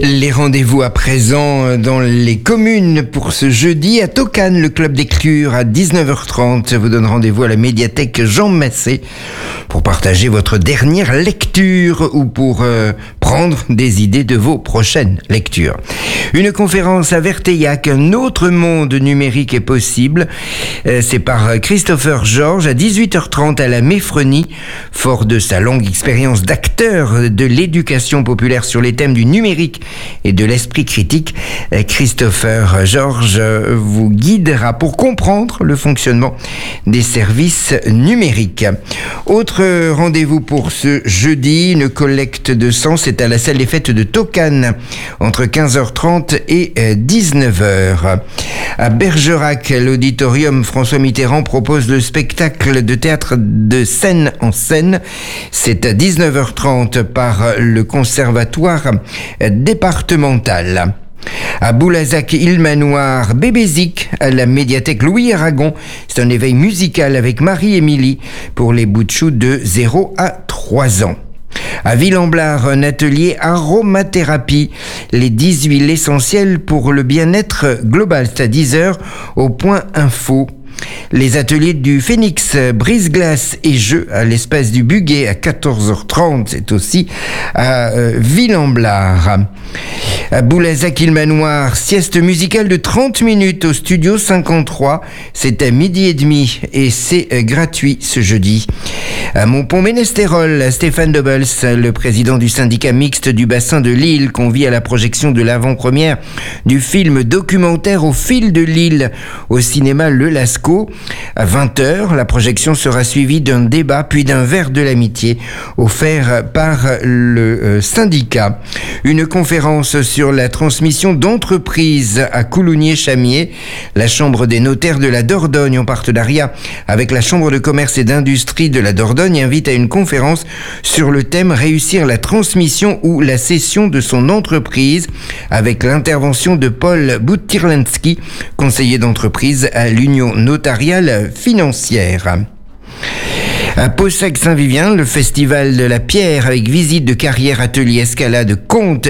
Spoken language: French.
Les rendez-vous à présent dans les communes pour ce jeudi à Tocane, le club d'écriture à 19h30 vous donne rendez-vous à la médiathèque Jean Massé pour partager votre dernière lecture ou pour prendre des idées de vos prochaines lectures. Une conférence à Verteillac, un autre monde numérique est possible. C'est par Christopher Georges à 18h30 à la Méphronie. Fort de sa longue expérience d'acteur de l'éducation populaire sur les thèmes du numérique et de l'esprit critique, Christopher Georges vous guidera pour comprendre le fonctionnement des services numériques. Autre rendez-vous pour ce jeudi, une collecte de sang, c'est à la salle des fêtes de Tocane entre 15h30 et 19h. À Bergerac, l'auditorium François Mitterrand propose le spectacle de théâtre de scène en scène. C'est à 19h30 par le conservatoire départemental. À Boulazac-Ilmanoir, Bébézic, à la médiathèque Louis Aragon. C'est un éveil musical avec Marie-Émilie pour les bouts de chou de 0 à 3 ans. À Ville-en-Blard, un atelier aromathérapie, les 10 huiles essentielles pour le bien-être global. C'est à 10h au point info. Les ateliers du Phénix, brise-glace et jeux à l'espace du Buguet à 14h30, c'est aussi à Ville-en-Blard. À Boulazac-Ilmanoir, sieste musicale de 30 minutes au studio 53, c'est à 12h30 et c'est gratuit ce jeudi. À Montpont-Ménestérol, Stéphane Dobbels, le président du syndicat mixte du bassin de Lille, convie à la projection de l'avant-première du film documentaire Au fil de l'île au cinéma Le Lascaux. À 20h, la projection sera suivie d'un débat puis d'un verre de l'amitié offert par le syndicat. Une conférence sur la transmission d'entreprises à Coulounier-Chamier. La Chambre des notaires de la Dordogne, en partenariat avec la Chambre de commerce et d'industrie de la Dordogne, invite à une conférence sur le thème « Réussir la transmission ou la cession de son entreprise » avec l'intervention de Paul Boutirlensky, conseiller d'entreprise à l'Union notariale financière. À Possac-Saint-Vivien, le festival de la pierre avec visite de carrière, atelier, escalade, conte